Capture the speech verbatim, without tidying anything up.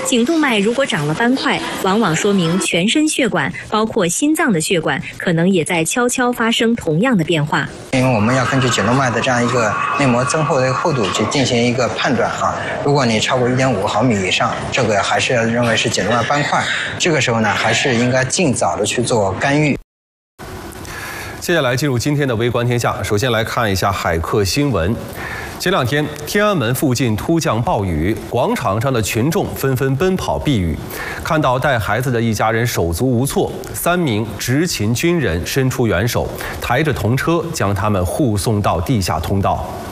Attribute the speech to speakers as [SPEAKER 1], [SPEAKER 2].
[SPEAKER 1] 颈动脉如果长了斑块，往往说明全身血管，包括心脏的血管，可能也在悄悄发生同样的变化。
[SPEAKER 2] 因为我们要根据颈动脉的这样一个内膜增厚的厚度去进行一个判断啊。如果你超过一点五毫米以上，这个还是要认为是颈动脉斑块。这个时候呢，还是应该尽早的去做干预。
[SPEAKER 3] 接下来进入今天的微观天下，首先来看一下海客新闻。前两天，天安门附近突降暴雨，广场上的群众纷纷奔跑避雨。看到带孩子的一家人手足无措，三名执勤军人伸出援手，抬着童车将他们护送到地下通道。